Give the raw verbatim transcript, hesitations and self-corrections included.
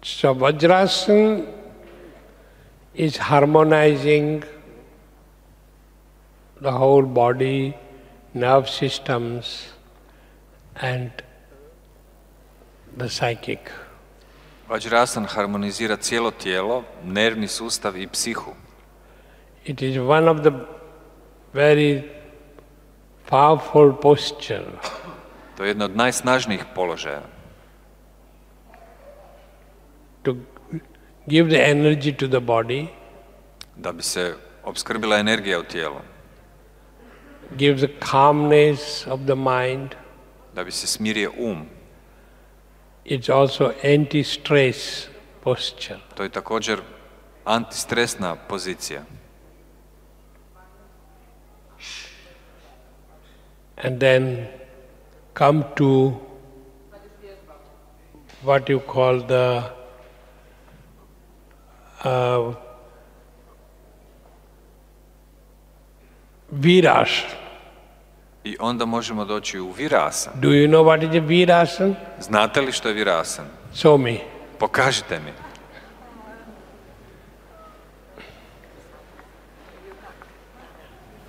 So Vajrasana is harmonizing the whole body, nerve systems and the psychic. Vajrasana harmonizira cijelo tijelo, nervni sustav i psihu. It is one of the very powerful posture. To je jedno od najsnažnijih položaja. To give the energy to the body. Da bi se opskrbila energija u tijelo. Give the calmness of the mind. Da bi se smirio um. It's also anti-stress posture. To je također antistresna pozicija. And then come to what you call the uh, Virasana. I onda možemo doći u Virasana. Do you know what is a Virasana? Znate li što je Virasana? Show me. Pokažite mi.